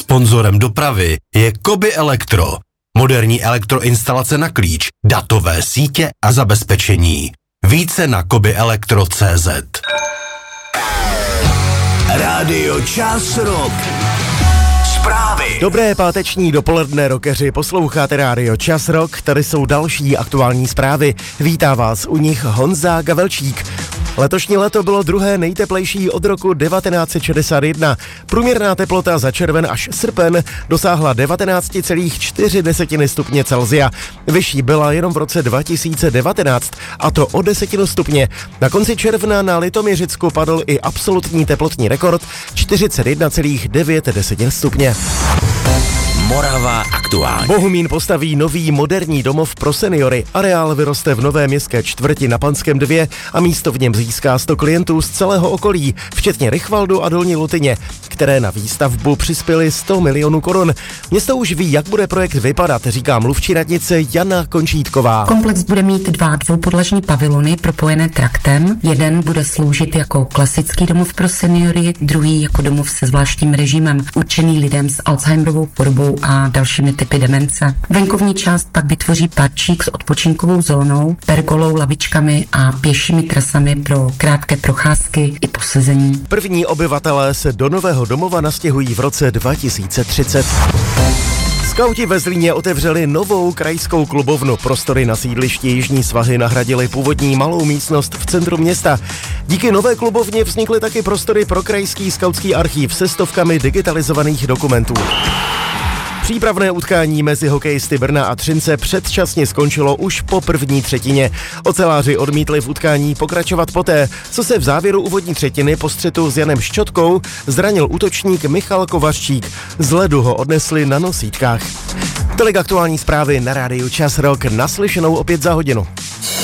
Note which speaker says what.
Speaker 1: Sponzorem dopravy je Koby Elektro. Moderní elektroinstalace na klíč, datové sítě a zabezpečení. Více na kobyelektro.cz.
Speaker 2: Rádio Čas Rock. Zprávy.
Speaker 3: Dobré páteční dopoledne, rockeři, posloucháte Rádio Čas Rock, tady jsou další aktuální zprávy. Vítá vás u nich Honza Gavelčík. Letošní léto bylo druhé nejteplejší od roku 1961. Průměrná teplota za červen až srpen dosáhla 19,4 stupně Celsia. Vyšší byla jenom v roce 2019, a to o 10 stupně. Na konci června na Litoměřicku padl i absolutní teplotní rekord 41,9 stupně.
Speaker 2: Morava aktuálně.
Speaker 3: Bohumín postaví nový moderní domov pro seniory. Areál vyroste v nové městské čtvrti na Panském 2 a místo v něm získá 100 klientů z celého okolí, včetně Rychvaldu a Dolní Lutyně, které na výstavbu přispěly 100 milionů korun. Město už ví, jak bude projekt vypadat, říká mluvčí radnice Jana Končítková.
Speaker 4: Komplex bude mít dva dvoupodlažní pavilony propojené traktem. Jeden bude sloužit jako klasický domov pro seniory, druhý jako domov se zvláštním režimem určený lidem s Alzheimerovou chorobou a dalšími typy demence. Venkovní část pak vytvoří parčík s odpočinkovou zónou, pergolou, lavičkami a pěšími trasami pro krátké procházky i posezení.
Speaker 3: První obyvatelé se do nového domova nastěhují v roce 2030. Skauti ve Zlíně otevřeli novou krajskou klubovnu. Prostory na sídlišti Jižní Svahy nahradily původní malou místnost v centru města. Díky nové klubovně vznikly taky prostory pro krajský skautský archív se stovkami digitalizovaných dokumentů. Přípravné utkání mezi hokejisty Brna a Třince předčasně skončilo už po první třetině. Oceláři odmítli v utkání pokračovat poté, co se v závěru úvodní třetiny po střetu s Janem Ščotkou zranil útočník Michal Kovařčík. Z ledu ho odnesli na nosítkách. Tolik aktuální zprávy na rádiu Čas Rock, naslyšenou opět za hodinu.